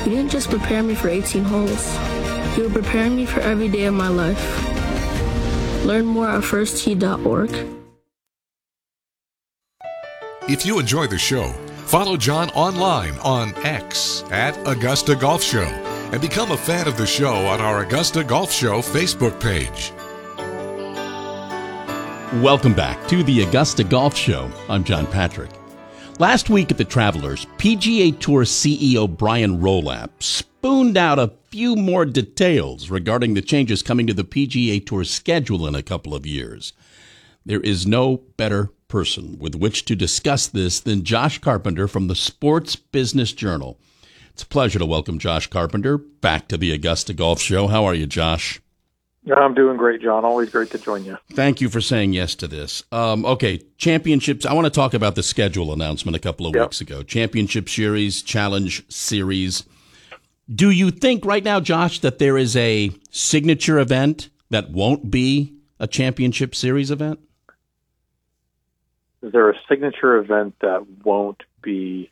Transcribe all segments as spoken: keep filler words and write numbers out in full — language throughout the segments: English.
You didn't just prepare me for eighteen holes. You were preparing me for every day of my life. Learn more at first tee dot org. If you enjoy the show, follow John online on X at Augusta Golf Show and become a fan of the show on our Augusta Golf Show Facebook page. Welcome back to the Augusta Golf Show. I'm John Patrick. Last week at the Travelers, P G A Tour C E O Brian Rolapp spooned out a few more details regarding the changes coming to the P G A Tour schedule in a couple of years. There is no better person with which to discuss this than Josh Carpenter from the Sports Business Journal. It's a pleasure to welcome Josh Carpenter back to the Augusta Golf Show. How are you, Josh? I'm doing great, John. Always great to join you. Thank you for saying yes to this. Um, okay, championships. I want to talk about the schedule announcement a couple of yep. weeks ago. Championship Series, Challenge Series. Do you think right now, Josh, that there is a signature event that won't be a Championship Series event? Is there a signature event that won't be?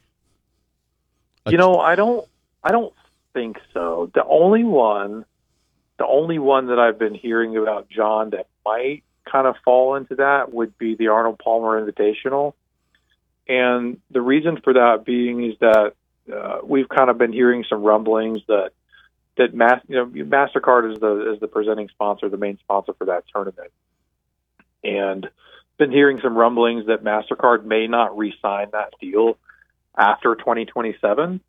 You know, I don't. I don't think so. The only one. The only one that I've been hearing about, John, that might kind of fall into that would be the Arnold Palmer Invitational. And the reason for that being is that uh, we've kind of been hearing some rumblings that that Mas- you know, MasterCard is the is the presenting sponsor, the main sponsor for that tournament. And been hearing some rumblings that MasterCard may not re-sign that deal after twenty twenty-seven.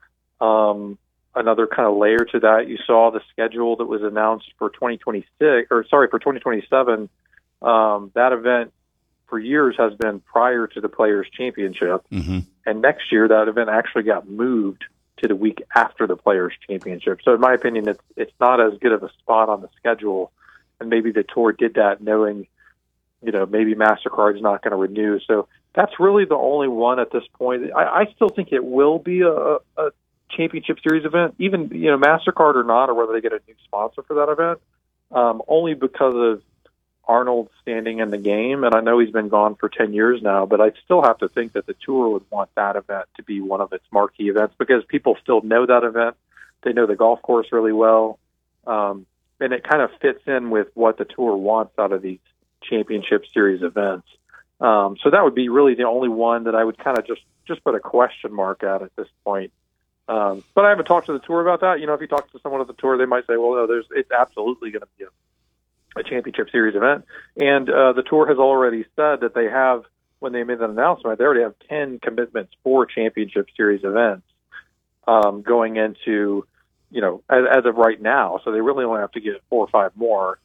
Um Another kind of layer to that, you saw the schedule that was announced for twenty twenty-six, or sorry, for twenty twenty-seven. Um, that event for years has been prior to the Players' Championship, mm-hmm. and next year that event actually got moved to the week after the Players' Championship. So, in my opinion, it's it's not as good of a spot on the schedule, and maybe the tour did that knowing, you know, maybe MasterCard's not going to renew. So that's really the only one at this point. I, I still think it will be a, a Championship Series event, even, you know, MasterCard or not, or whether they get a new sponsor for that event, um, only because of Arnold's standing in the game. And I know he's been gone for ten years now, but I still have to think that the tour would want that event to be one of its marquee events because people still know that event. They know the golf course really well. Um, and it kind of fits in with what the tour wants out of these Championship Series events. Um, so that would be really the only one that I would kind of just, just put a question mark at at this point. Um, but I haven't talked to the tour about that. You know, if you talk to someone at the tour, they might say, well, no, there's, it's absolutely going to be a, a Championship Series event. And uh, the tour has already said that they have, when they made that announcement, they already have ten commitments for Championship Series events um, going into, you know, as, as of right now. So they really only have to get four or five more.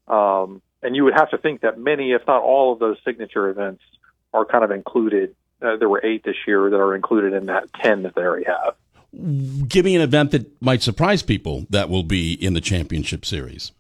Um, and you would have to think that many, if not all of those signature events are kind of included. Uh, there were eight this year that are included in that ten that they already have. Give me an event that might surprise people that will be in the Championship Series.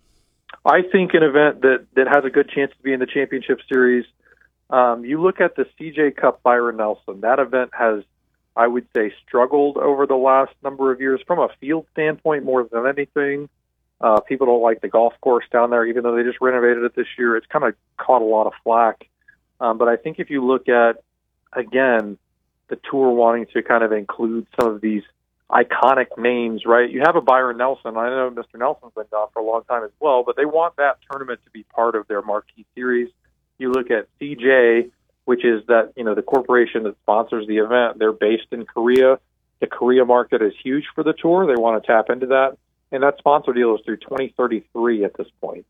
I think an event that, that has a good chance to be in the Championship Series, um, you look at the C J Cup Byron Nelson. That event has, I would say, struggled over the last number of years from a field standpoint more than anything. Uh, people don't like the golf course down there, even though they just renovated it this year. It's kind of caught a lot of flack. Um, but I think if you look at, again, the tour wanting to kind of include some of these iconic names, right? You have a Byron Nelson. I know Mister Nelson's been gone for a long time as well, but they want that tournament to be part of their marquee series. You look at C J, which is that, you know, the corporation that sponsors the event. They're based in Korea. The Korea market is huge for the tour. They want to tap into that. And that sponsor deal is through twenty thirty-three at this point.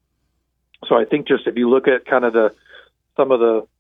So I think just if you look at kind of the some of the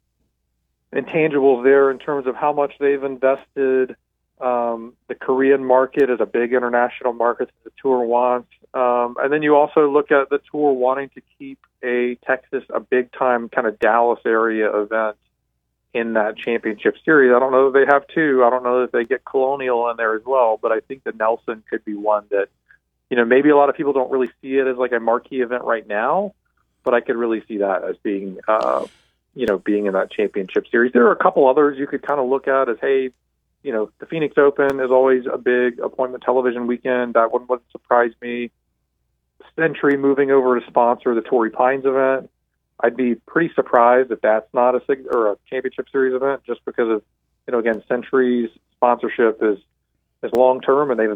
intangibles there in terms of how much they've invested, Um, the Korean market is a big international market that the tour wants. Um, and then you also look at the tour wanting to keep a Texas, a big-time kind of Dallas area event in that Championship Series. I don't know if they have two. I don't know if they get Colonial in there as well, but I think the Nelson could be one that, you know, maybe a lot of people don't really see it as like a marquee event right now, but I could really see that as being, uh, you know, being in that Championship Series. There are a couple others you could kind of look at as, hey, you know, the Phoenix Open is always a big appointment television weekend. That one wouldn't surprise me. Century moving over to sponsor the Torrey Pines event. I'd be pretty surprised if that's not a sig- or a Championship Series event, just because of, you know, again, Century's sponsorship is is long term, and they've